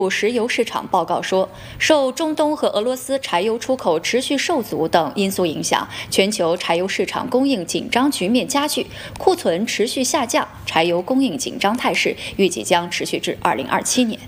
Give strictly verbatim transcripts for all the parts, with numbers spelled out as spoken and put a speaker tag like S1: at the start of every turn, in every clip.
S1: 石油市场报告说，受中东和俄罗斯柴油出口持续受阻等因素影响，全球柴油市场供应紧张局面加剧，库存持续下降，柴油供应紧张态势预计将持续至二零二七年。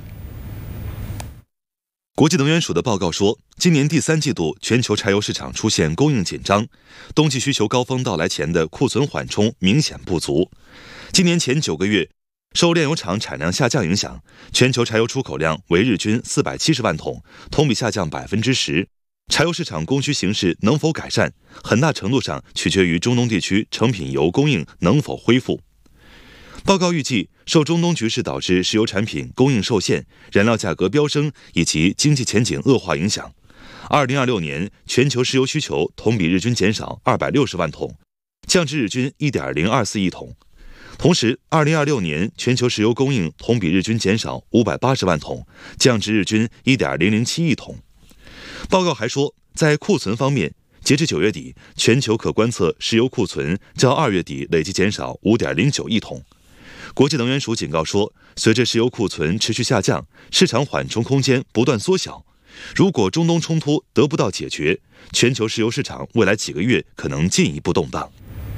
S2: 国际能源署的报告说，今年第三季度全球柴油市场出现供应紧张，冬季需求高峰到来前的库存缓冲明显不足。今年前九个月，受炼油厂产量下降影响，全球柴油出口量为日均四百七十万桶，同比下降百分之十。柴油市场供需形势能否改善，很大程度上取决于中东地区成品油供应能否恢复。报告预计，受中东局势导致石油产品供应受限、燃料价格飙升以及经济前景恶化影响，二零二六年全球石油需求同比日均减少二百六十万桶，降至日均 一点零二四亿桶。同时，二零二六年全球石油供应同比日均减少五百八十万桶，降至日均 一点零零七亿桶。报告还说，在库存方面，截至九月底，全球可观测石油库存较二月底累计减少 五点零九亿桶。国际能源署警告说，随着石油库存持续下降，市场缓冲空间不断缩小。如果中东冲突得不到解决，全球石油市场未来几个月可能进一步动荡。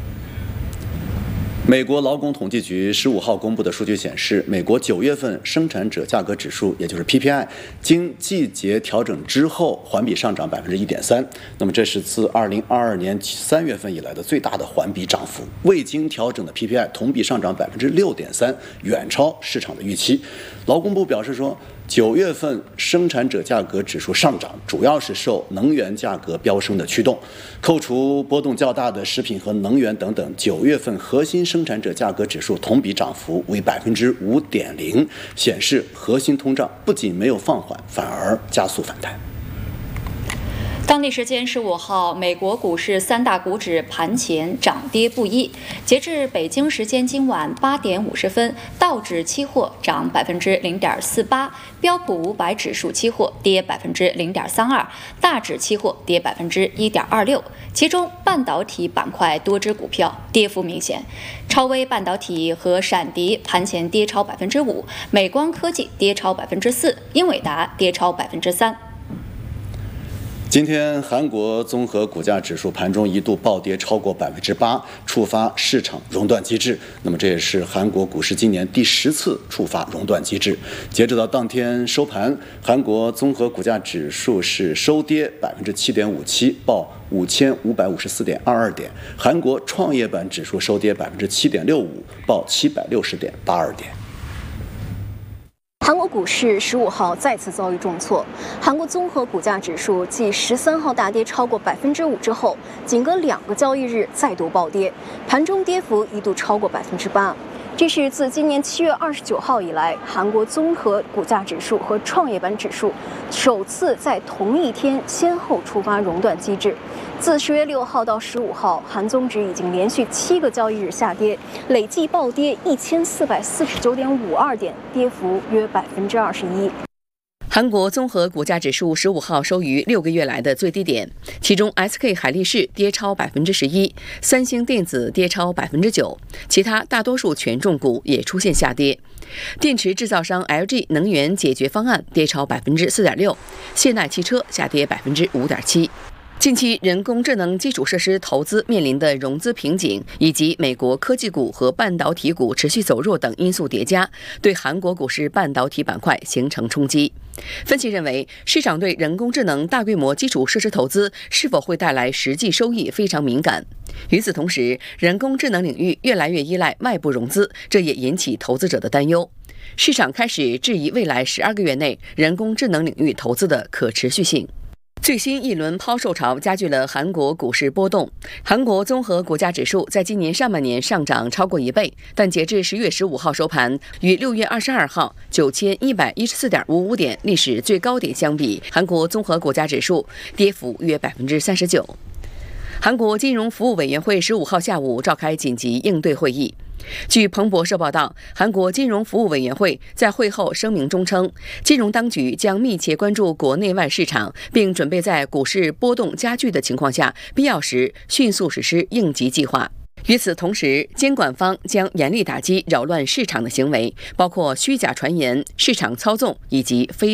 S3: 美国劳工统计局十五号公布的数据显示，美国九月份生产者价格指数，也就是 P P I， 经季节调整之后环比上涨百分之一点三。那么这是自二零二二年三月份以来的最大的环比涨幅。未经调整的 P P I 同比上涨百分之六点三，远超市场的预期。劳工部表示说，九月份生产者价格指数上涨，主要是受能源价格飙升的驱动。扣除波动较大的食品和能源等等，九月份核心生产者价格指数同比涨幅为百分之五点零，显示核心通胀不仅没有放缓，反而加速反弹。
S1: 当地时间十五号，美国股市三大股指盘前涨跌不一。截至北京时间今晚八点五十分，道指期货涨百分之零点四八，标普五百指数期货跌百分之零点三二，大指期货跌百分之一点二六。其中，半导体板块多只股票跌幅明显，超微半导体和闪迪盘前跌超百分之五，美光科技跌超百分之四，英伟达跌超百分之三。
S3: 今天，韩国综合股价指数盘中一度暴跌超过百分之八，触发市场熔断机制。那么，这也是韩国股市今年第十次触发熔断机制。截止到当天收盘，韩国综合股价指数是收跌百分之七点五七，报五千五百五十四点二二点；韩国创业板指数收跌百分之七点六五，报七百六十点八二点。
S4: 韩国股市十五号再次遭遇重挫，韩国综合股价指数继十三号大跌超过百分之五之后，仅隔两个交易日再度暴跌，盘中跌幅一度超过百分之八。这是自今年七月二十九号以来，韩国综合股价指数和创业板指数首次在同一天先后触发熔断机制。自十月六号到十五号，韩综指已经连续七个交易日下跌，累计暴跌一千四百四十九点五二点，跌幅约百分之二十一。
S5: 韩国综合股价指数十五号收于六个月来的最低点，其中 S K 海力士跌超百分之十一，三星电子跌超百分之九，其他大多数权重股也出现下跌。电池制造商 L G 能源解决方案跌超百分之四点六，现代汽车下跌百分之五点七。近期人工智能基础设施投资面临的融资瓶颈，以及美国科技股和半导体股持续走弱等因素叠加，对韩国股市半导体板块形成冲击。分析认为，市场对人工智能大规模基础设施投资是否会带来实际收益非常敏感。与此同时，人工智能领域越来越依赖外部融资，这也引起投资者的担忧。市场开始质疑未来十二个月内人工智能领域投资的可持续性。最新一轮抛售潮加剧了韩国股市波动。韩国综合股价指数在今年上半年上涨超过一倍，但截至十月十五号收盘，与六月二十二号九千一百一十四点五五点历史最高点相比，韩国综合股价指数跌幅约百分之三十九。韩国金融服务委员会十五号下午召开紧急应对会议。据彭博社报道，韩国金融服务委员会在会后声明中称，金融当局将密切关注国内外市场，并准备在股市波动加剧的情况下，必要时迅速实施应急计划。 与此同时，监管方将严厉打击扰乱市场的行为，包括虚假传言、市场操纵以及非